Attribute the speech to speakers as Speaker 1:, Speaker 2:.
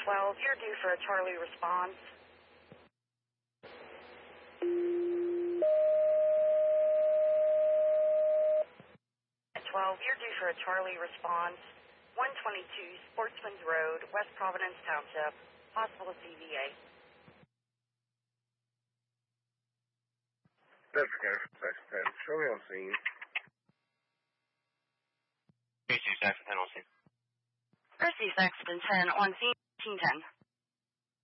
Speaker 1: 12, you're due for a Charlie response. At 12, you're due for a Charlie response. 122 Sportsman's Road, West Providence Township. Possible CVA.
Speaker 2: That's Saxon 10. Show me on scene.
Speaker 3: 32 Saxon 10 on scene.
Speaker 1: Percy Saxon 10 on scene 10.